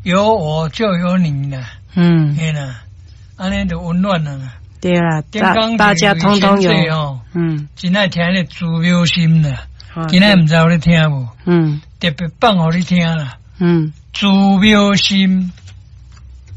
有我就有你了，嘿啦，安尼就温暖了啦。 对啦，大家通通有， 真爱听咧祖庙心啦，今仔唔知有咧听无？特别放互你听啦，祖庙心。